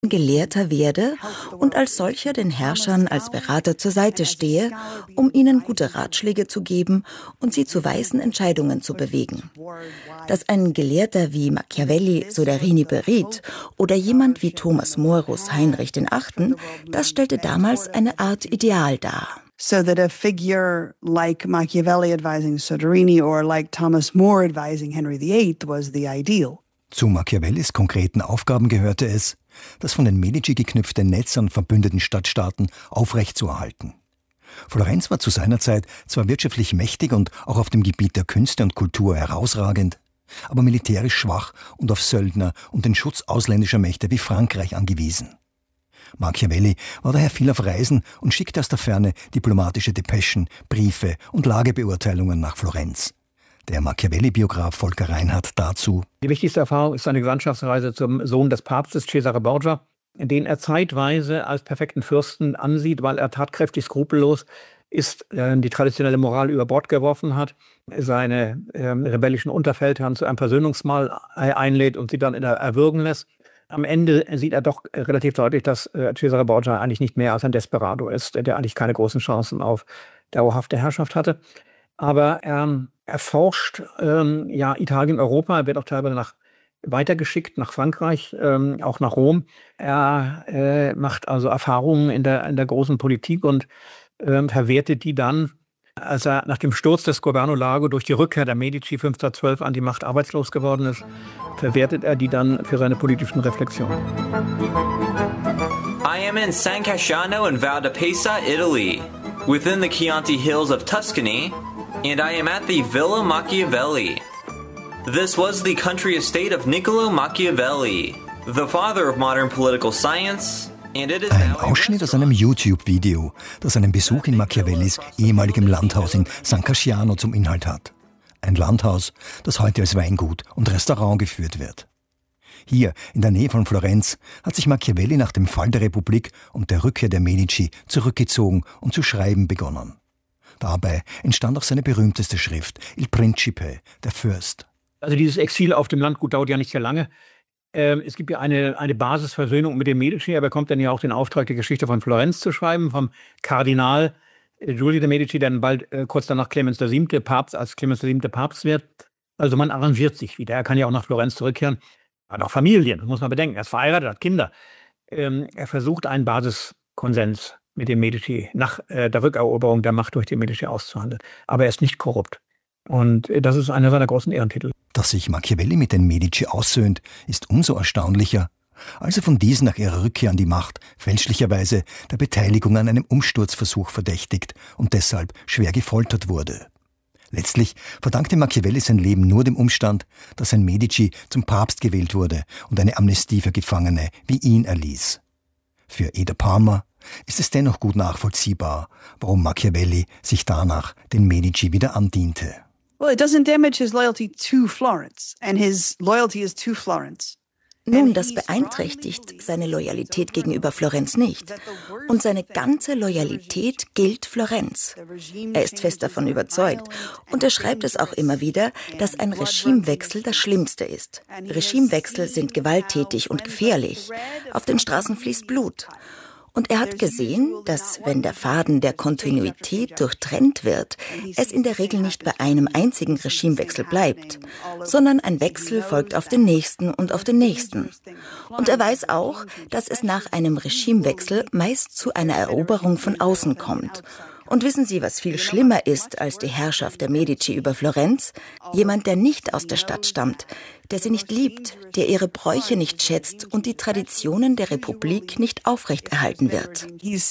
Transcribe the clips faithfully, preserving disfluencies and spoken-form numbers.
Gelehrter werde und als solcher den Herrschern als Berater zur Seite stehe, um ihnen gute Ratschläge zu geben und sie zu weisen Entscheidungen zu bewegen. Dass ein Gelehrter wie Machiavelli Soderini beriet oder jemand wie Thomas Morus Heinrich der Achte, das stellte damals eine Art Ideal dar. So that a figure like Machiavelli advising Soderini or like Thomas More advising Henry the Eighth was the ideal. Zu Machiavellis konkreten Aufgaben gehörte es, das von den Medici geknüpfte Netz an verbündeten Stadtstaaten aufrechtzuerhalten. Florenz war zu seiner Zeit zwar wirtschaftlich mächtig und auch auf dem Gebiet der Künste und Kultur herausragend, aber militärisch schwach und auf Söldner und den Schutz ausländischer Mächte wie Frankreich angewiesen. Machiavelli war daher viel auf Reisen und schickte aus der Ferne diplomatische Depeschen, Briefe und Lagebeurteilungen nach Florenz. Der Machiavelli-Biograf Volker Reinhardt dazu: Die wichtigste Erfahrung ist seine Gesandtschaftsreise zum Sohn des Papstes, Cesare Borgia, den er zeitweise als perfekten Fürsten ansieht, weil er tatkräftig, skrupellos ist, äh, die traditionelle Moral über Bord geworfen hat, seine äh, rebellischen Unterfeldherren zu einem Versöhnungsmahl einlädt und sie dann erwürgen lässt. Am Ende sieht er doch relativ deutlich, dass äh, Cesare Borgia eigentlich nicht mehr als ein Desperado ist, der eigentlich keine großen Chancen auf dauerhafte Herrschaft hatte. Aber er erforscht ähm, ja, Italien, Europa, er wird auch teilweise nach, weitergeschickt nach Frankreich, ähm, auch nach Rom. Er äh, macht also Erfahrungen in der, in der großen Politik und ähm, verwertet die dann, als er nach dem Sturz des Governo Lago durch die Rückkehr der Medici fünfzehnhundertzwölf an die Macht arbeitslos geworden ist, verwertet er die dann für seine politischen Reflexionen. I am in San Casciano in Val di Pesa, Italy, within the Chianti Hills of Tuscany, and I am at the Villa Machiavelli. This was the country estate of Niccolo Machiavelli, the father of modern political science. Ein Ausschnitt aus einem YouTube-Video, das einen Besuch in Machiavellis ehemaligem Landhaus in San Casciano zum Inhalt hat. Ein Landhaus, das heute als Weingut und Restaurant geführt wird. Hier, in der Nähe von Florenz, hat sich Machiavelli nach dem Fall der Republik und der Rückkehr der Medici zurückgezogen und zu schreiben begonnen. Dabei entstand auch seine berühmteste Schrift, Il Principe, der Fürst. Also dieses Exil auf dem Landgut dauert ja nicht sehr lange. Ähm, es gibt ja eine, eine Basisversöhnung mit den Medici. Er bekommt dann ja auch den Auftrag, die Geschichte von Florenz zu schreiben, vom Kardinal äh, Giulio de' Medici, der dann bald äh, kurz danach Clemens der Siebte Papst, als Clemens der Siebte Papst wird. Also man arrangiert sich wieder. Er kann ja auch nach Florenz zurückkehren. Er hat auch Familien, das muss man bedenken. Er ist verheiratet, hat Kinder. Ähm, er versucht einen Basiskonsens mit den Medici nach äh, der Rückeroberung der Macht durch die Medici auszuhandeln. Aber er ist nicht korrupt. Und äh, das ist einer seiner großen Ehrentitel. Dass sich Machiavelli mit den Medici aussöhnt, ist umso erstaunlicher, als er von diesen nach ihrer Rückkehr an die Macht fälschlicherweise der Beteiligung an einem Umsturzversuch verdächtigt und deshalb schwer gefoltert wurde. Letztlich verdankte Machiavelli sein Leben nur dem Umstand, dass ein Medici zum Papst gewählt wurde und eine Amnestie für Gefangene wie ihn erließ. Für Eder Palmer ist es dennoch gut nachvollziehbar, warum Machiavelli sich danach den Medici wieder andiente. Well, it doesn't damage his loyalty to Florence, and his loyalty is to Florence. Nun, das beeinträchtigt seine Loyalität gegenüber Florenz nicht. Und seine ganze Loyalität gilt Florenz. Er ist fest davon überzeugt. Und er schreibt es auch immer wieder, dass ein Regimewechsel das Schlimmste ist. Regimewechsel sind gewalttätig und gefährlich. Auf den Straßen fließt Blut. Und er hat gesehen, dass, wenn der Faden der Kontinuität durchtrennt wird, es in der Regel nicht bei einem einzigen Regimewechsel bleibt, sondern ein Wechsel folgt auf den nächsten und auf den nächsten. Und er weiß auch, dass es nach einem Regimewechsel meist zu einer Eroberung von außen kommt. Und wissen Sie, was viel schlimmer ist als die Herrschaft der Medici über Florenz? Jemand, der nicht aus der Stadt stammt, der sie nicht liebt, der ihre Bräuche nicht schätzt und die Traditionen der Republik nicht aufrechterhalten wird.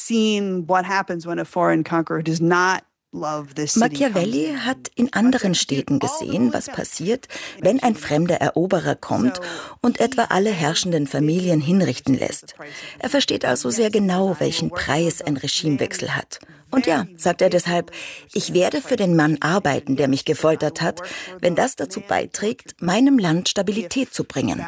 Machiavelli hat in anderen Städten gesehen, was passiert, wenn ein fremder Eroberer kommt und etwa alle herrschenden Familien hinrichten lässt. Er versteht also sehr genau, welchen Preis ein Regimewechsel hat. Und ja, sagt er deshalb, ich werde für den Mann arbeiten, der mich gefoltert hat, wenn das dazu beiträgt, meinem Land Stabilität zu bringen.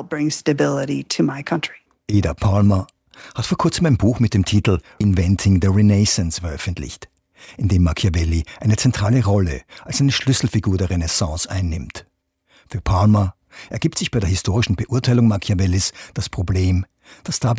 Eder Palmer hat vor kurzem ein Buch mit dem Titel Inventing the Renaissance veröffentlicht, in dem Machiavelli eine zentrale Rolle als eine Schlüsselfigur der Renaissance einnimmt. Für Palmer ergibt sich bei der historischen Beurteilung Machiavellis das Problem, dass dabei